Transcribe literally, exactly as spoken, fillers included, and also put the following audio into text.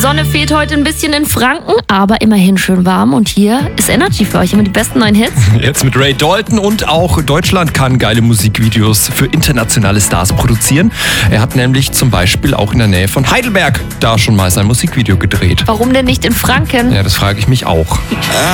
Sonne fehlt heute ein bisschen in Franken, aber immerhin schön warm. Und hier ist Energy für euch, immer die besten neuen Hits. Jetzt mit Ray Dalton, und auch Deutschland kann geile Musikvideos für internationale Stars produzieren. Er hat nämlich zum Beispiel auch in der Nähe von Heidelberg da schon mal sein Musikvideo gedreht. Warum denn nicht in Franken? Ja, das frage ich mich auch.